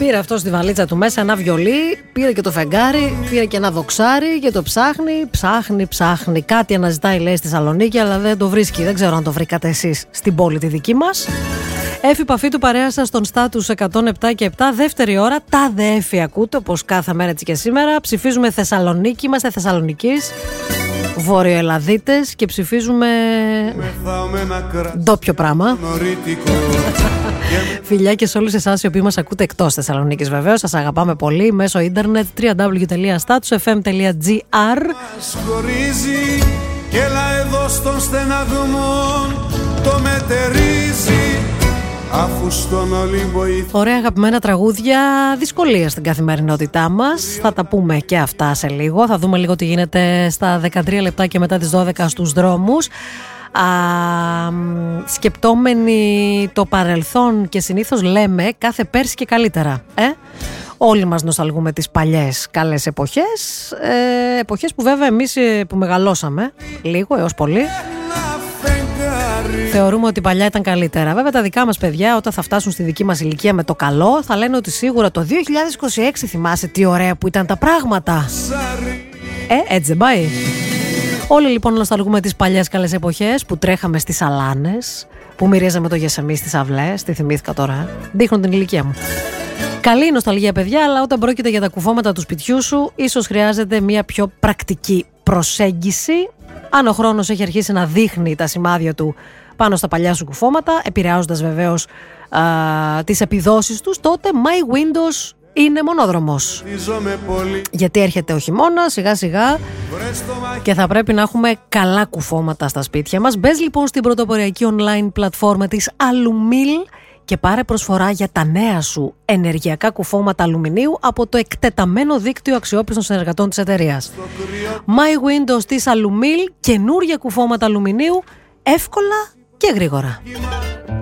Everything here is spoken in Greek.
Πήρε αυτό στη βαλίτσα του μέσα ένα βιολί, πήρε και το φεγγάρι, πήρε και ένα δοξάρι και το ψάχνει. Κάτι αναζητάει, λέει, στη Θεσσαλονίκη, αλλά δεν το βρίσκει. Δεν ξέρω αν το βρήκατε εσείς στην πόλη τη δική μας. Έφη Παφή του παρέα σας στον στάτους 107 και 7. Δεύτερη ώρα, τα ΔΕΦΗ ακούτε, όπως κάθε μέρα έτσι και σήμερα. Ψηφίζουμε Θεσσαλονίκη, είμαστε Θεσσαλονικής, Βορειοελλαδίτες, και ψηφίζουμε ντόπιο πράγμα. Φιλιά και σε όλους εσάς οι οποίοι μας ακούτε εκτός Θεσσαλονίκης, βεβαίως. Σας αγαπάμε πολύ μέσω ίντερνετ www.statusfm.gr. Και έλα εδώ στον στεναγμό το μετερίζει, αφού στον Ολύμπο. Ωραία αγαπημένα τραγούδια, δυσκολία στην καθημερινότητά μας. Θα τα πούμε και αυτά σε λίγο. Θα δούμε λίγο τι γίνεται στα 13 λεπτά και μετά τις 12 στους δρόμους. Σκεπτόμενοι το παρελθόν, και συνήθως λέμε κάθε πέρσι και καλύτερα. Όλοι μας νοσταλγούμε τις παλιές καλές εποχές. Εποχές που βέβαια εμείς που μεγαλώσαμε λίγο έως πολύ θεωρούμε ότι παλιά ήταν καλύτερα. Βέβαια τα δικά μας παιδιά, όταν θα φτάσουν στη δική μας ηλικία με το καλό, θα λένε ότι σίγουρα το 2026 θυμάσαι τι ωραία που ήταν τα πράγματα. Έτσι δεν πάει? Όλοι λοιπόν νοσταλγούμε τις παλιές καλές εποχές που τρέχαμε στις αλάνες, που μυρίζαμε το γεσεμί στις αυλές. Τι θυμήθηκα τώρα, δείχνω την ηλικία μου. Καλή νοσταλγία παιδιά, αλλά όταν πρόκειται για τα κουφώματα του σπιτιού σου, ίσως χρειάζεται μια πιο πρακτική προσέγγιση. Αν ο χρόνος έχει αρχίσει να δείχνει τα σημάδια του πάνω στα παλιά σου κουφώματα, επηρεάζοντας βεβαίως τις επιδόσεις τους, τότε My Windows είναι μονόδρομος. Γιατί έρχεται ο χειμώνας σιγά σιγά και θα πρέπει να έχουμε καλά κουφώματα στα σπίτια μας. Μπες λοιπόν στην πρωτοποριακή online πλατφόρμα της Alumil και πάρε προσφορά για τα νέα σου ενεργειακά κουφώματα αλουμινίου από το εκτεταμένο δίκτυο αξιόπιστων συνεργατών της εταιρείας. My Windows της Alumil, καινούργια κουφώματα αλουμινίου, εύκολα και γρήγορα.